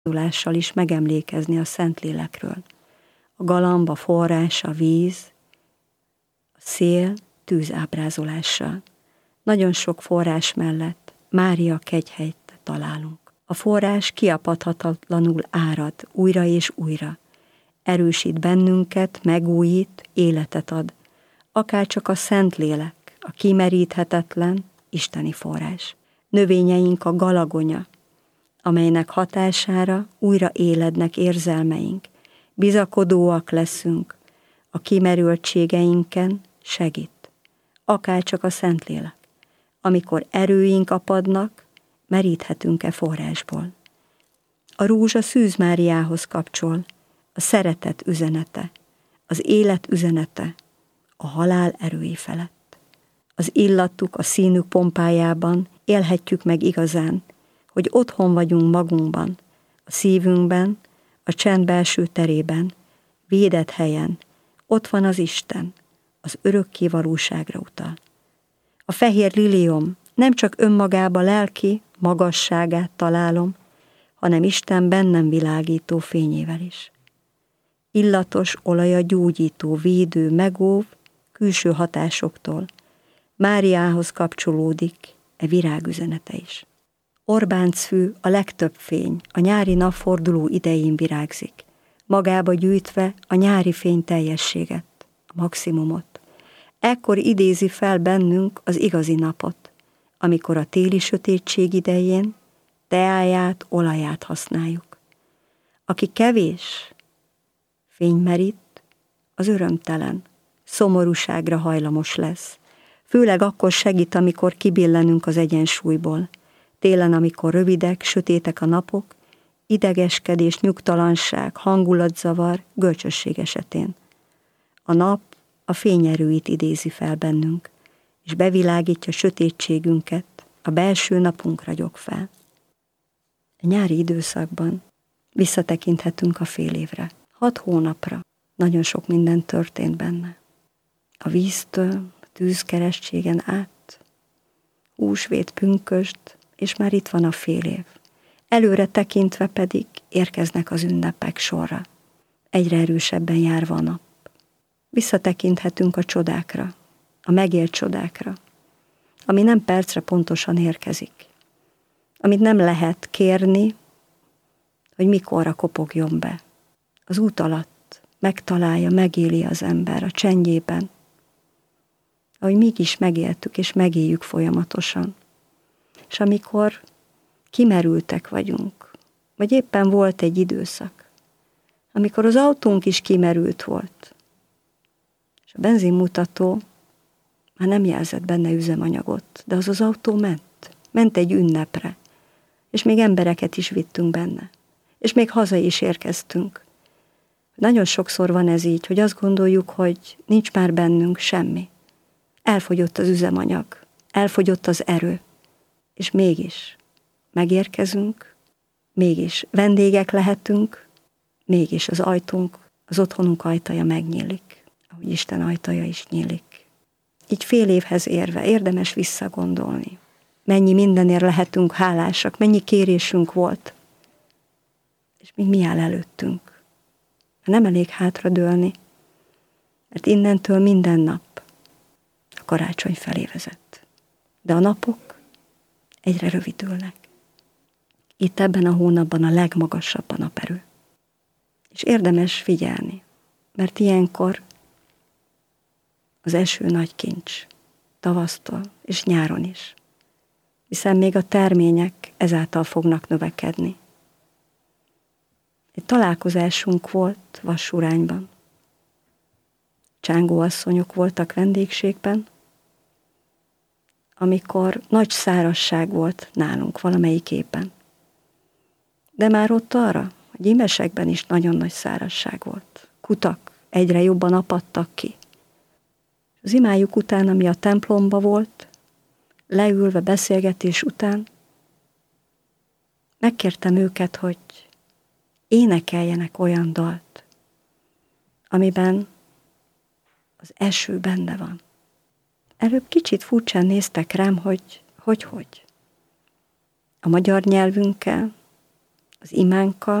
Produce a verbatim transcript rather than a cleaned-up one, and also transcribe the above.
ábrázolással is megemlékezni a Szentlélekről. A galamb, a forrás, a víz, a szél tűz ábrázolással. Nagyon sok forrás mellett Mária kegyhelyt találunk. A forrás kiapadhatatlanul árad újra és újra. Erősít bennünket, megújít, életet ad. Akárcsak a Szentlélek, a kimeríthetetlen, isteni forrás. Növényeink a galagonya, amelynek hatására újra élednek érzelmeink. Bizakodóak leszünk, a kimerültségeinken segít. Akárcsak a Szentlélek. Amikor erőink apadnak, meríthetünk-e forrásból. A rózsa Szűz Máriához kapcsol, a szeretet üzenete, az élet üzenete, a halál erői felett. Az illatuk, a színük pompájában élhetjük meg igazán, hogy otthon vagyunk magunkban, a szívünkben, a csend belső terében, védett helyen, ott van az Isten, az örökké valóságra utal. A fehér liliom nem csak önmagába lelki magasságát találom, hanem Isten bennem világító fényével is. Illatos olaja gyógyító, védő, megóv külső hatásoktól. Máriához kapcsolódik e virágüzenete is. Orbáncfű a legtöbb fény, a nyári napforduló idején virágzik, magába gyűjtve a nyári fény teljességet, a maximumot. Ekkor idézi fel bennünk az igazi napot, amikor a téli sötétség idején teáját, olaját használjuk. Aki kevés fény merít, az örömtelen, szomorúságra hajlamos lesz. Főleg akkor segít, amikor kibillenünk az egyensúlyból. Télen, amikor rövidek, sötétek a napok, idegeskedés, nyugtalanság, hangulatzavar, görcsösség esetén. A nap a fényerőit idézi fel bennünk, és bevilágítja sötétségünket, a belső napunk ragyog fel. A nyári időszakban visszatekinthetünk a fél évre, hat hónapra. Nagyon sok minden történt benne. A víztől, a tűzkeresztségen át, húsvét, pünkösd, és már itt van a fél év. Előre tekintve pedig érkeznek az ünnepek sorra. Egyre erősebben járva a nap. Visszatekinthetünk a csodákra, a megélt csodákra, ami nem percre pontosan érkezik, amit nem lehet kérni, hogy mikorra kopogjon be. Az út alatt megtalálja, megéli az ember a csendjében, ahogy mégis megéltük és megéljük folyamatosan. És amikor kimerültek vagyunk, vagy éppen volt egy időszak, amikor az autónk is kimerült volt, és a benzinmutató már nem jelzett benne üzemanyagot, de az az autó ment, ment egy ünnepre, és még embereket is vittünk benne, és még haza is érkeztünk. Nagyon sokszor van ez így, hogy azt gondoljuk, hogy nincs már bennünk semmi. Elfogyott az üzemanyag, elfogyott az erő, és mégis megérkezünk, mégis vendégek lehetünk, mégis az ajtunk, az otthonunk ajtaja megnyílik, ahogy Isten ajtaja is nyílik. Így fél évhez érve érdemes visszagondolni. Mennyi mindenért lehetünk hálásak, mennyi kérésünk volt, és még mi áll előttünk. Nem elég hátradőlni, mert innentől minden nap a karácsony felé vezet. De a napok egyre rövidülnek. Itt ebben a hónapban a legmagasabb a naperő. És érdemes figyelni, mert ilyenkor az eső nagy kincs, tavasztól és nyáron is, hiszen még a termények ezáltal fognak növekedni. Egy találkozásunk volt Vassurányban. Csángóasszonyok voltak vendégségben, amikor nagy szárazság volt nálunk valamelyik évben. De már ott arra, hogy imesekben is nagyon nagy szárazság volt. Kutak egyre jobban apadtak ki. Az imájuk után, ami a templomba volt, leülve beszélgetés után, megkértem őket, hogy énekeljenek olyan dalt, amiben az eső benne van. Előbb kicsit furcsán néztek rám, hogy hogy-hogy. A magyar nyelvünkkel az imánkkal,